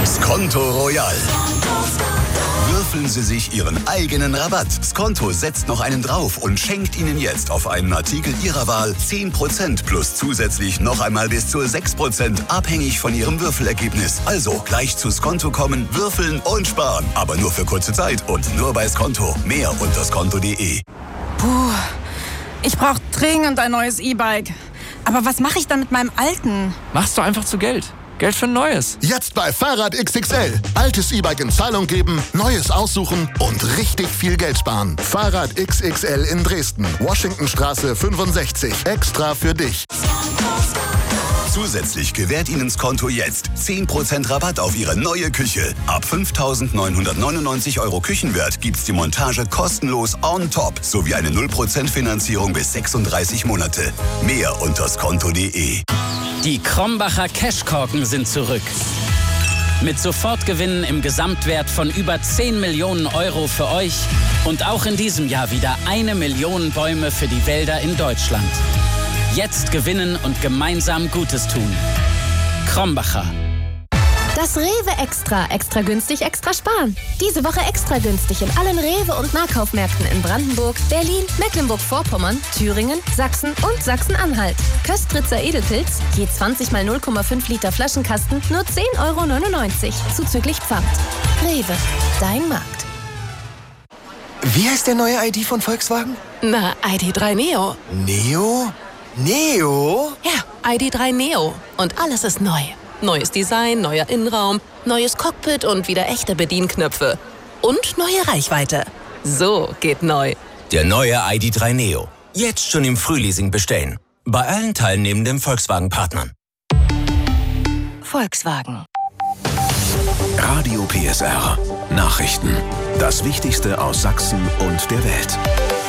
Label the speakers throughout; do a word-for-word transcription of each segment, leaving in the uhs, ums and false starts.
Speaker 1: Skonto Royal. Würfeln Sie sich Ihren eigenen Rabatt. Skonto setzt noch einen drauf und schenkt Ihnen jetzt auf einen Artikel Ihrer Wahl zehn Prozent plus zusätzlich noch einmal bis zu sechs Prozent, abhängig von Ihrem Würfelergebnis. Also gleich zu Skonto kommen, würfeln und sparen. Aber nur für kurze Zeit und nur bei Skonto. Mehr unter skonto punkt de.
Speaker 2: Puh, ich brauche dringend ein neues E-Bike. Aber was mache ich dann mit meinem alten?
Speaker 3: Machst du einfach zu Geld. Geld für ein neues.
Speaker 4: Jetzt bei Fahrrad X X L. Altes E-Bike in Zahlung geben, neues aussuchen und richtig viel Geld sparen. Fahrrad X X L in Dresden. Washingtonstraße fünfundsechzig. Extra für dich.
Speaker 1: Zusätzlich gewährt Ihnen Skonto jetzt zehn Prozent Rabatt auf Ihre neue Küche. Ab fünftausendneunhundertneunundneunzig Euro Küchenwert gibt's die Montage kostenlos on top sowie eine null Prozent Finanzierung bis sechsunddreißig Monate. Mehr unter skonto punkt de.
Speaker 5: Die Krombacher Cashkorken sind zurück. Mit Sofortgewinnen im Gesamtwert von über zehn Millionen Euro für euch und auch in diesem Jahr wieder eine Million Bäume für die Wälder in Deutschland. Jetzt gewinnen und gemeinsam Gutes tun. Krombacher.
Speaker 6: Das Rewe Extra. Extra günstig, extra sparen. Diese Woche extra günstig in allen Rewe- und Nahkaufmärkten in Brandenburg, Berlin, Mecklenburg-Vorpommern, Thüringen, Sachsen und Sachsen-Anhalt. Köstritzer Edelpilz, je zwanzig mal null Komma fünf Liter Flaschenkasten, nur zehn Euro neunundneunzig, zuzüglich Pfand. Rewe, dein Markt.
Speaker 7: Wie heißt der neue I D von Volkswagen?
Speaker 8: Na, I D drei Neo.
Speaker 7: Neo? Neo?
Speaker 8: Ja, I D drei Neo. Und alles ist neu. Neues Design, neuer Innenraum, neues Cockpit und wieder echte Bedienknöpfe. Und neue Reichweite. So geht neu.
Speaker 9: Der neue I D drei Neo. Jetzt schon im Frühleasing bestellen. Bei allen teilnehmenden Volkswagen-Partnern.
Speaker 8: Volkswagen.
Speaker 10: Radio P S R. Nachrichten. Das Wichtigste aus Sachsen und der Welt.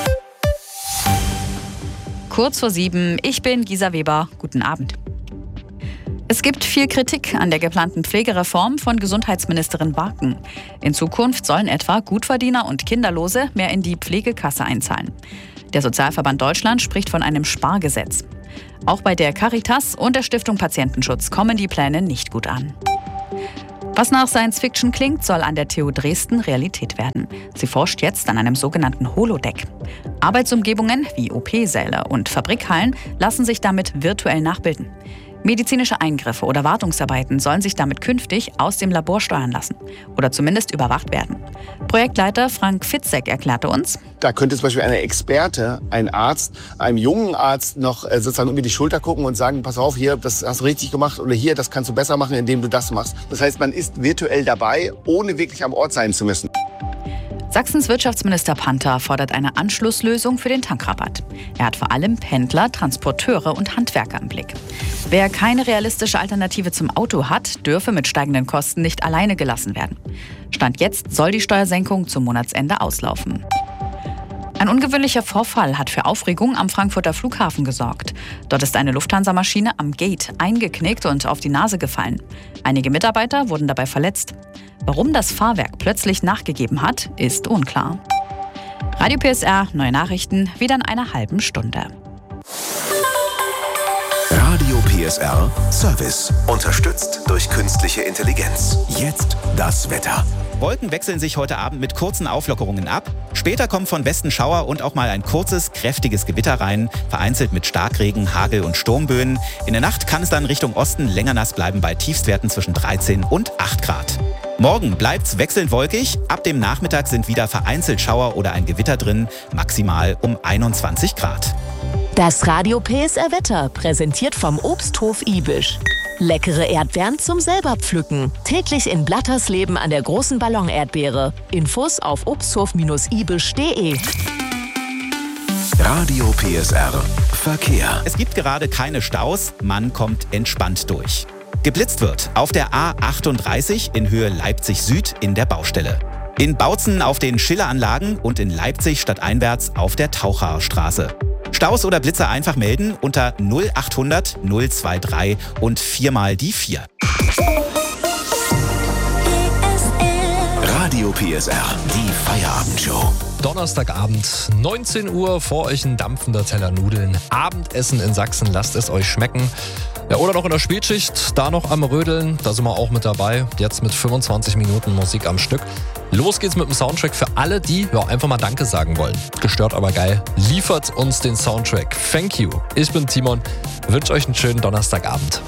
Speaker 11: Kurz vor sieben, ich bin Gisa Weber. Guten Abend. Es gibt viel Kritik an der geplanten Pflegereform von Gesundheitsministerin Barken. In Zukunft sollen etwa Gutverdiener und Kinderlose mehr in die Pflegekasse einzahlen. Der Sozialverband Deutschland spricht von einem Spargesetz. Auch bei der Caritas und der Stiftung Patientenschutz kommen die Pläne nicht gut an. Was nach Science Fiction klingt, soll an der T U Dresden Realität werden. Sie forscht jetzt an einem sogenannten Holodeck. Arbeitsumgebungen wie O P-Säle und Fabrikhallen lassen sich damit virtuell nachbilden. Medizinische Eingriffe oder Wartungsarbeiten sollen sich damit künftig aus dem Labor steuern lassen oder zumindest überwacht werden. Projektleiter Frank Fitzek erklärte uns:
Speaker 12: Da könnte zum Beispiel ein Experte, ein Arzt, einem jungen Arzt noch sozusagen über die Schulter gucken und sagen, pass auf, hier, das hast du richtig gemacht oder hier, das kannst du besser machen, indem du das machst. Das heißt, man ist virtuell dabei, ohne wirklich am Ort sein zu müssen.
Speaker 11: Sachsens Wirtschaftsminister Panther fordert eine Anschlusslösung für den Tankrabatt. Er hat vor allem Pendler, Transporteure und Handwerker im Blick. Wer keine realistische Alternative zum Auto hat, dürfe mit steigenden Kosten nicht alleine gelassen werden. Stand jetzt soll die Steuersenkung zum Monatsende auslaufen. Ein ungewöhnlicher Vorfall hat für Aufregung am Frankfurter Flughafen gesorgt. Dort ist eine Lufthansa-Maschine am Gate eingeknickt und auf die Nase gefallen. Einige Mitarbeiter wurden dabei verletzt. Warum das Fahrwerk plötzlich nachgegeben hat, ist unklar. Radio P S R, neue Nachrichten, wieder in einer halben Stunde.
Speaker 10: Radio P S R Service. Unterstützt durch künstliche Intelligenz. Jetzt das Wetter.
Speaker 13: Wolken wechseln sich heute Abend mit kurzen Auflockerungen ab. Später kommen von Westen Schauer und auch mal ein kurzes, kräftiges Gewitter rein, vereinzelt mit Starkregen, Hagel und Sturmböen. In der Nacht kann es dann Richtung Osten länger nass bleiben bei Tiefstwerten zwischen dreizehn und acht Grad. Morgen bleibt's wechselnd wolkig. Ab dem Nachmittag sind wieder vereinzelt Schauer oder ein Gewitter drin, maximal um einundzwanzig Grad.
Speaker 14: Das Radio P S R Wetter, präsentiert vom Obsthof Ibisch. Leckere Erdbeeren zum selber pflücken. Täglich in Blattersleben an der großen Ballon-Erdbeere. Infos auf obsthof Ibisch punkt de.
Speaker 10: Radio P S R Verkehr.
Speaker 13: Es gibt gerade keine Staus, man kommt entspannt durch. Geblitzt wird auf der A achtunddreißig in Höhe Leipzig Süd in der Baustelle. In Bautzen auf den Schilleranlagen und in Leipzig stadteinwärts auf der Tauchaer Straße. Staus oder Blitze einfach melden unter null achthundert null dreiundzwanzig und viermal die vier.
Speaker 10: Radio P S R, die Feierabendshow.
Speaker 15: Donnerstagabend, neunzehn Uhr, vor euch ein dampfender Teller Nudeln. Abendessen in Sachsen, lasst es euch schmecken. Ja, oder noch in der Spätschicht, da noch am Rödeln, da sind wir auch mit dabei. Jetzt mit fünfundzwanzig Minuten Musik am Stück. Los geht's mit dem Soundtrack für alle, die ja, einfach mal Danke sagen wollen. Gestört, aber geil. Liefert uns den Soundtrack. Thank you. Ich bin Timon. Wünsche euch einen schönen Donnerstagabend.